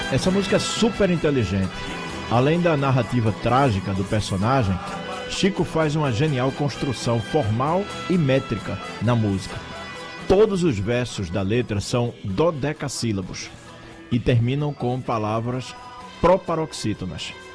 Essa música é super inteligente. Além da narrativa trágica do personagem, Chico faz uma genial construção formal e métrica na música. Todos os versos da letra são dodecassílabos e terminam com palavras proparoxítonas.